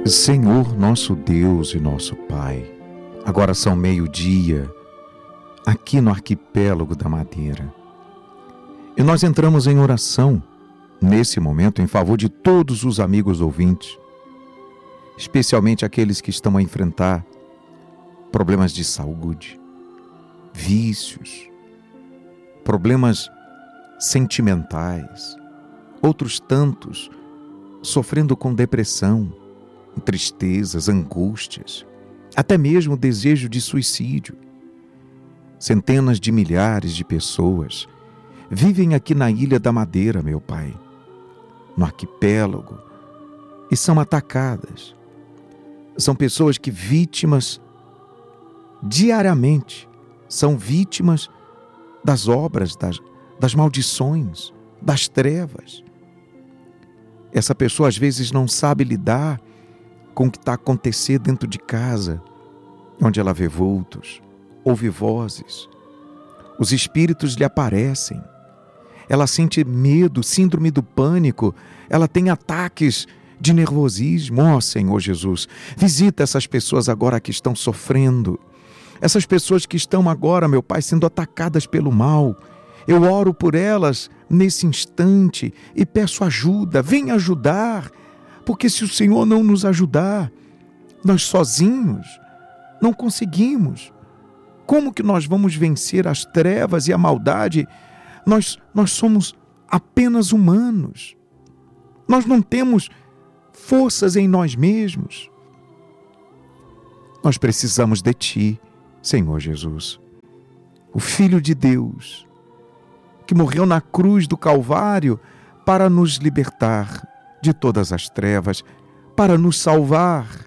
Senhor, nosso Deus e nosso Pai, agora são 12:00 aqui no arquipélago da Madeira. E nós entramos em oração nesse momento em favor de todos os amigos ouvintes, especialmente aqueles que estão a enfrentar problemas de saúde, vícios, problemas sentimentais, outros tantos sofrendo com depressão, tristezas, angústias, até mesmo desejo de suicídio. Centenas de milhares de pessoas vivem aqui na Ilha da Madeira, meu Pai, no arquipélago, e são atacadas. São pessoas que vítimas diariamente, são vítimas das obras, das maldições, das trevas. Essa pessoa às vezes não sabe lidar com o que está acontecendo dentro de casa, onde ela vê vultos, ouve vozes, os espíritos lhe aparecem, ela sente medo, síndrome do pânico, ela tem ataques de nervosismo. Ó Senhor Jesus, visita essas pessoas agora que estão sofrendo, essas pessoas que estão agora, meu Pai, sendo atacadas pelo mal. Eu oro por elas nesse instante e peço ajuda, vem ajudar, porque se o Senhor não nos ajudar, nós sozinhos não conseguimos. Como que nós vamos vencer as trevas e a maldade? Nós somos apenas humanos. Nós não temos forças em nós mesmos. Nós precisamos de Ti, Senhor Jesus, o Filho de Deus, que morreu na cruz do Calvário para nos libertar de todas as trevas, para nos salvar.